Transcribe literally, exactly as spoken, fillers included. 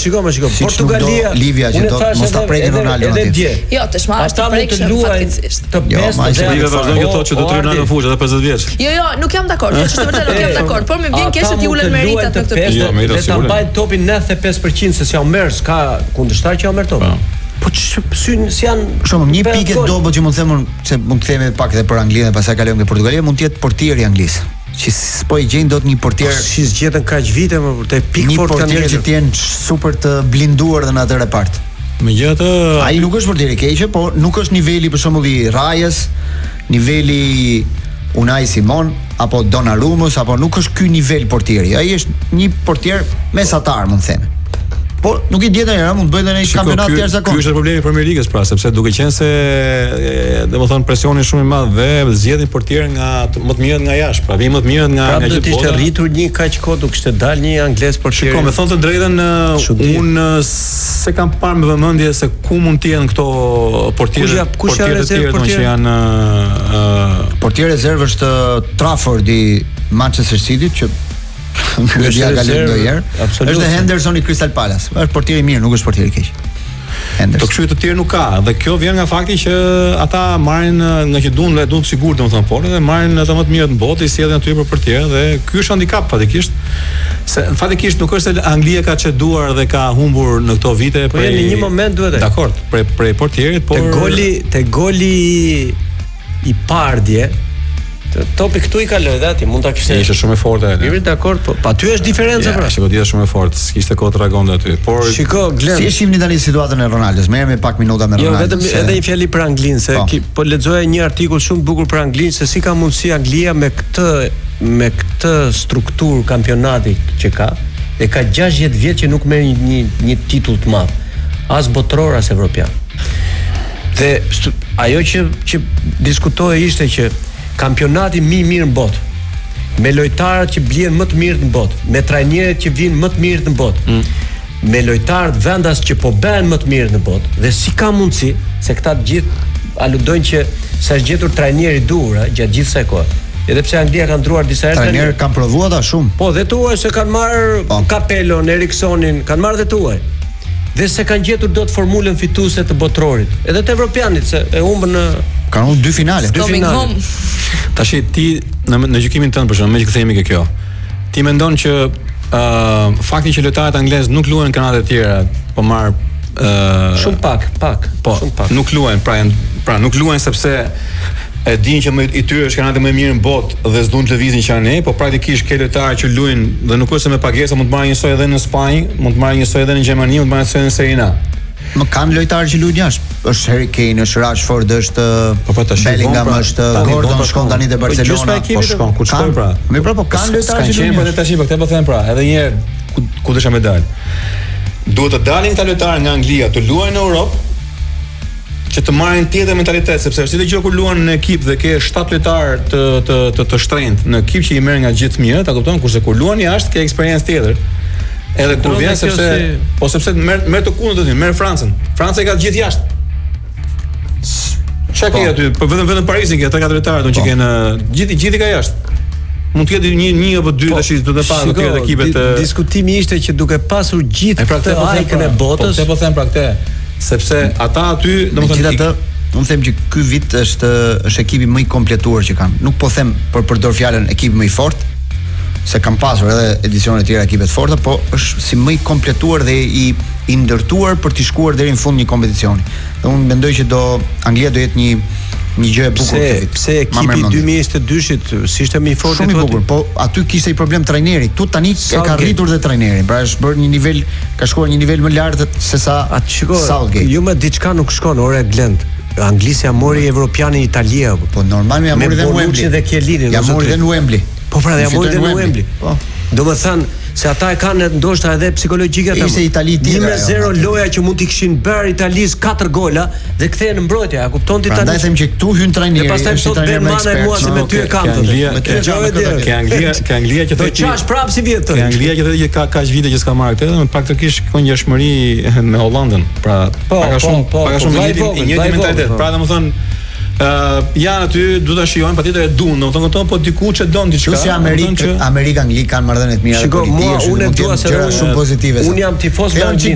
shiko, më shiko. Portugalia, Livia që do mos ta prekin Ronaldo aty. Jo, tash më është prekshëm fatikisht. Të pestë dhe Livia vazhdon kjo thotë që do të rrinë në fushë edhe pesëdhjetë vjeç. Jo, jo, nuk jam dakord. Kjo është vërtet nuk jam dakord, por më vjen keq se ti ulën meritat në këtë pjesë. Le ta mbajnë topin nëntëdhjetë e pesë përqind se si merr, ska kundërshtar që merr topin. Po syn si janë shumë një pikë dobët që mund të them se mund të themi pak edhe për Anglinë dhe pastaj kalojmë te Portugalia, mund të jetë portieri anglisë. Që s'po i gjejnë dot një portier. Si zgjetën kaq vite më te Pickford kanë një portier që të jenë super të blinduar dhe në atë repart. Megjithatë, ai nuk është portier i keq, po nuk është niveli për shembull i Rayas, niveli Unai Simon apo Donnarumma, apo nuk është ky nivel portieri. Ai është një portier mesatar, mund të them. Po nuk i dieta era mund të bëjë në një kampionat të jashtëzakonshëm. Ky është problemi i Premier Ligës pra, sepse duke qenë se domethënë presioni shumë i madh dhe zgjedhin portier nga më të mirët nga jashtë, pra vjen më të mirët nga nga gjithë bota. Ishte rritur një kaq kohë duke kishte dalë një anglez portier. Shikoj, me thonë të drejtën, unë se kam parë me vëmendje se ku mund të jenë këto portierë, portierë të tjerë që janë portier rezervë është Trafford i Manchester City që Nuk është rezervë. Është Henderson i Crystal Palace. Është portier i mirë, nuk është portier i keq. Henderson. Të kështu të tjerë nuk ka, dhe kjo vjen nga fakti që ata marrin nga që duan, duan të sigurt domethënë, por edhe marrin ata më të mirët në botë, i sjellin aty për portier dhe ky është handicap fatikisht. Se fatikisht nuk është se Anglia ka çeduar dhe ka humbur në këto vite për në një moment duhet. Dakor, për për portierit, por te goli, te goli i pardje topi këtu i kaloi dhe aty mund ta kishte. Ishte shumë e fortë. Jemi dakord, po aty është diferenca pra. Shiko, dia shumë e fortë, s'kishte kohë të reagonte aty. Por shiko, Glen. Si e shihni tani situatën e Ronaldos? Merrem me pak minuta me Ronaldo. Jo, vetëm se... edhe një fjali për Anglinë, se po, ki, po lexoja një artikull shumë të bukur për Anglinë se si ka mundësi Anglia me këtë me këtë strukturë kampionati që ka, dhe ka gjashtëdhjetë vjet që nuk merr një, një një titull të madh, as botror as evropian. Dhe ajo që që diskutohej ishte që kampionati më i mirë në botë, me lojtarët që blien më të mirë në botë, me trajnerët që vijnë më të mirë në botë, mm. me lojtarët vendas që po bëhen më të mirë në botë, dhe si ka mundësi se këta të gjithë aludojnë që sa është gjetur trajneri i duhur gjatë gjithë kësaj kohe. Edhe pse Anglia ka ndruar disa herë. Trajnerët kanë provuar ata shumë. Po, dhe tuaj se kanë marrë oh. Capellon, Eriksonin, kanë marrë dhe tuaj. Dhe se kanë gjetur dot formulën fituese të botrorit, edhe të evropianit se e humbën në kanë humbur dy finale. Dy finale. Tash ti në, në gjykimin tënd për shkak me që themi kjo. Ti mendon që uh, fakti që lojtarët anglezë nuk luajnë në kampionate të tjera, po marr uh, shumë pak, pak, po, shumë pak. Nuk luajnë, pra, pra nuk luajnë sepse e dinë që më i tyre është kanate më mirë në botë dhe s'duan të lëvizin që ne, po praktikisht ke lojtarë që luajnë dhe nuk është se me pagesa mund të marrin njësoj edhe në Spanjë, mund të marrin njësoj edhe në Gjermani, mund të marrin njësoj në Serie A. Më kanë lojtarë që luajnë jashtë. Është Harry Kane, është Rashford, është po, po, Bellingham, është Gordon, shkon tani te Barcelona, po shkon ku shkon pra. Më pra po kanë lojtarë që luajnë. Po tash po këtë po them pra, edhe një herë ku, ku desha me dal. Duhet të dalin këta lojtarë nga Anglia të luajnë në Europë, që të marrin tjetër mentalitet, sepse është si gjë kur luan në ekip dhe ke shtatë lojtarë të të të, të shtrenjtë në ekip që i merr nga gjithë mirë, ta kupton, kurse kur luan jashtë ke eksperiencë tjetër. Edhe kur vjen sepse si... po sepse merr merr të kundërt, merr Francën. Franca e ka gjithë jashtë. Çka ke aty? Po vetëm vetëm Parisin ke ata katër lojtarë që kanë gjithë gjithë ka jashtë. Mund të jetë një një apo dy tash do të pa këto ekipet. Diskutimi ishte që duke pasur gjithë këtë ajkën e botës. Po po them pra këtë, sepse ata aty domethënë atë unë them që ky vit është është ekipi më i kompletuar që kanë. Nuk po them për përdor fjalën ekip më i fortë, se kam pasur edhe edicione të tjera ekipe të forta, po është si më i kompletuar dhe i i ndërtuar për të shkuar deri në fund një kompeticioni. Dhe unë mendoj që do Anglia do jetë një një gjë e bukur këtë vit. Pse ekipi dy mijë e njëzet e dyshit si ishte më i fortë shumë i bukur, po aty kishte i problem trajneri. Tu tani e ka rritur dhe trajneri. Pra është bërë një nivel, ka shkuar një nivel më lart se sa Southgate. Jo më diçka nuk shkon, ore Glend. Anglisja mori evropianin Italia. Po normal më mori dhe në Wembley dhe Chiellini. Ja mori dhe në Wembley. Po pra, ja mori dhe në Wembley. Po. Do të thënë se ata e kanë ndoshta edhe psikologjike ata. Ishte Itali tjetër. një zero loja që mund t'i kishin bërë Italis katër gola dhe kthehen në mbrojtje. A kupton ti tani? Prandaj them që këtu hyn trajneri, është trajner më ekspert. Mua se me ty e kam këtë. Ke Anglia, ke Anglia që thotë. Çash prapë si vjet. Ke Anglia që thotë që ka kaq vite që s'ka marrë këtë, me praktikisht ka një ngjashmëri me Hollandën. Pra, pak a shumë, pak a shumë i njëjtë mentalitet. Pra, domethënë Uh, janë aty, du ta shijojnë, patjetër e duan, domethënë këto po diku që don diçka. Që Amerikë, Amerika Angli kanë marrëdhënie të mira. Shiko, mua unë dua se gjëra shumë pozitive. Unë jam tifoz me Angli.